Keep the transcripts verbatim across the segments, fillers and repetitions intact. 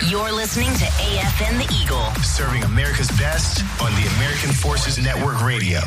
You're listening to A F N The Eagle. Serving America's best on the American Forces Network Radio.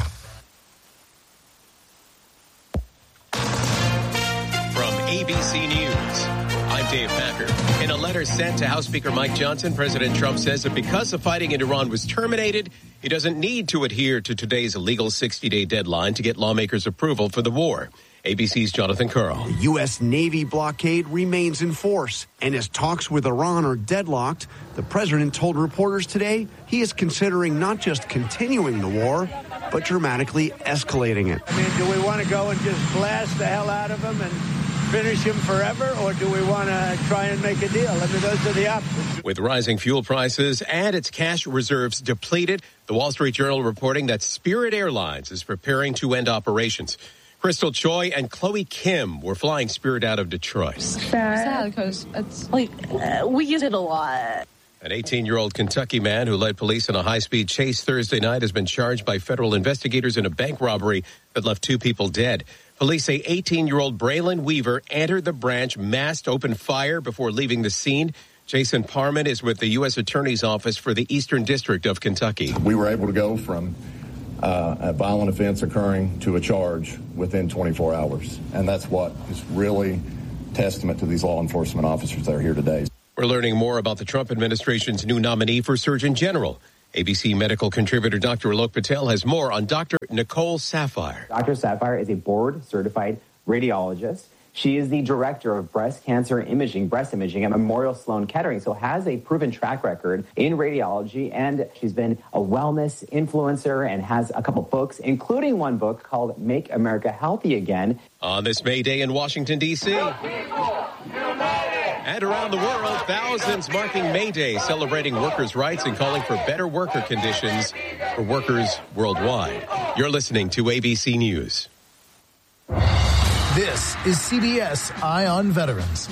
From A B C News, I'm Dave Packer. In a letter sent to House Speaker Mike Johnson, President Trump says that because the fighting in Iran was terminated, he doesn't need to adhere to today's illegal sixty-day deadline to get lawmakers' approval for the war. A B C's Jonathan Curl. The U S. Navy blockade remains in force, and as talks with Iran are deadlocked, the president told reporters today he is considering not just continuing the war, but dramatically escalating it. I mean, do we want to go and just blast the hell out of them and finish him forever, or do we want to try and make a deal? I mean, those are the options. With rising fuel prices and its cash reserves depleted, the Wall Street Journal reporting that Spirit Airlines is preparing to end operations. Crystal Choi and Chloe Kim were flying Spirit out of Detroit. Sad because it's like uh, we use it a lot. An eighteen-year-old Kentucky man who led police in a high-speed chase Thursday night has been charged by federal investigators in a bank robbery that left two people dead. Police say eighteen-year-old Braylon Weaver entered the branch, masked, opened fire before leaving the scene. Jason Parman is with the U S Attorney's Office for the Eastern District of Kentucky. We were able to go from uh, a violent offense occurring to a charge within twenty-four hours. And that's what is really testament to these law enforcement officers that are here today. We're learning more about the Trump administration's new nominee for Surgeon General. A B C medical contributor Doctor Alok Patel has more on Doctor Nicole Saphier. Doctor Saphier is a board-certified radiologist. She is the director of breast cancer imaging, breast imaging at Memorial Sloan Kettering, so has a proven track record in radiology, and she's been a wellness influencer and has a couple books, including one book called Make America Healthy Again. On this May Day in Washington, D C and around the world, thousands marking May Day, celebrating workers' rights and calling for better worker conditions for workers worldwide. You're listening to A B C News. This is C B S Eye on Veterans.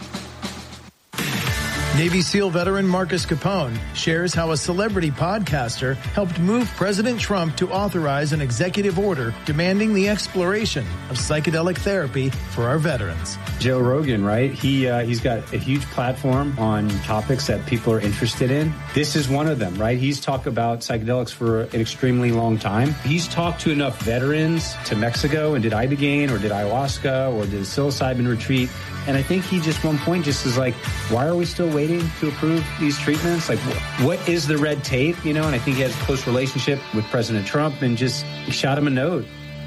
Navy SEAL veteran Marcus Capone shares how a celebrity podcaster helped move President Trump to authorize an executive order demanding the exploration of psychedelic therapy for our veterans. Joe Rogan, right? He uh, he's got a huge platform on topics that people are interested in. This is one of them, right? He's talked about psychedelics for an extremely long time. He's talked to enough veterans to Mexico and did ibogaine or did ayahuasca or did a psilocybin retreat. And I think he just one point just is like, why are we still waiting to approve these treatments? Like, what is the red tape? You know, and I think he has a close relationship with President Trump and just shot him a note.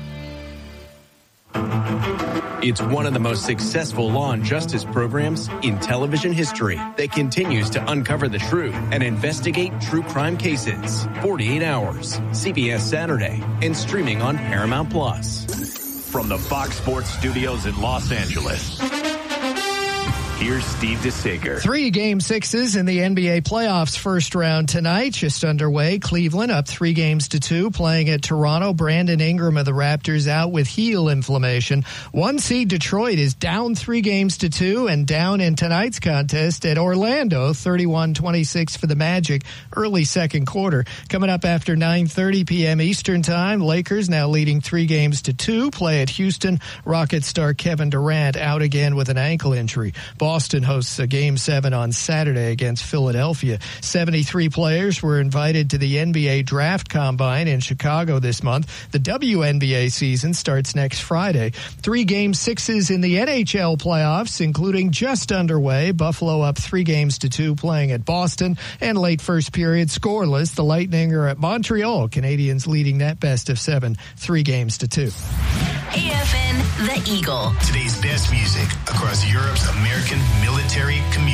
It's one of the most successful law and justice programs in television history that continues to uncover the truth and investigate true crime cases. forty-eight hours, C B S Saturday, and streaming on Paramount Plus. From the Fox Sports Studios in Los Angeles, here's Steve DeSager. Three game sixes in the N B A playoffs first round tonight. Just underway. Cleveland up three games to two, playing at Toronto. Brandon Ingram of the Raptors out with heel inflammation. One seed Detroit is down three games to two and down in tonight's contest at Orlando, thirty-one twenty-six for the Magic, early second quarter. Coming up after nine thirty p.m. Eastern time, Lakers now leading three games to two, play at Houston. Rockets star Kevin Durant out again with an ankle injury. Boston hosts a Game seven on Saturday against Philadelphia. seventy-three players were invited to the N B A Draft Combine in Chicago this month. The W N B A season starts next Friday. Three Game sixes in the N H L playoffs, including just underway. Buffalo up three games to two, playing at Boston. And late first period, scoreless. The Lightning are at Montreal. Canadians leading that best of seven, three games to two. A F N The Eagle. Today's best music across Europe's American military community.